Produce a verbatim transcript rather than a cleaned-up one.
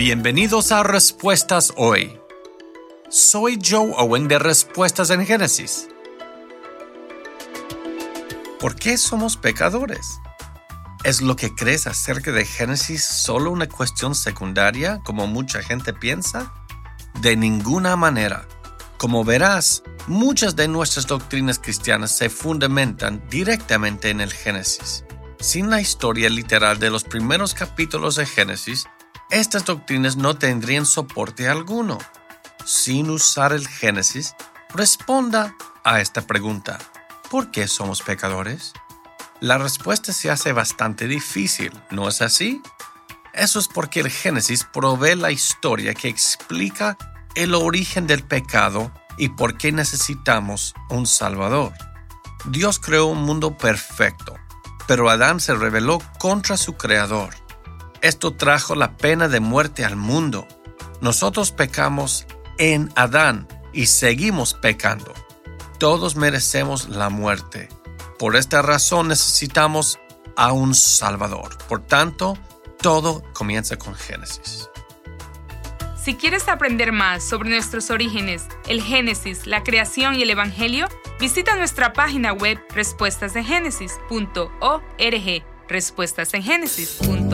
Bienvenidos a Respuestas Hoy. Soy Joe Owen de Respuestas en Génesis. ¿Por qué somos pecadores? ¿Es lo que crees acerca de Génesis solo una cuestión secundaria, como mucha gente piensa? De ninguna manera. Como verás, muchas de nuestras doctrinas cristianas se fundamentan directamente en el Génesis. Sin la historia literal de los primeros capítulos de Génesis, estas doctrinas no tendrían soporte alguno. Sin usar el Génesis, responda a esta pregunta: ¿por qué somos pecadores? La respuesta se hace bastante difícil, ¿no es así? Eso es porque el Génesis provee la historia que explica el origen del pecado y por qué necesitamos un Salvador. Dios creó un mundo perfecto, pero Adán se rebeló contra su Creador. Esto trajo la pena de muerte al mundo. Nosotros pecamos en Adán y seguimos pecando. Todos merecemos la muerte. Por esta razón necesitamos a un Salvador. Por tanto, todo comienza con Génesis. Si quieres aprender más sobre nuestros orígenes, el Génesis, la creación y el Evangelio, visita nuestra página web respuestas en génesis punto org. respuestas en génesis punto org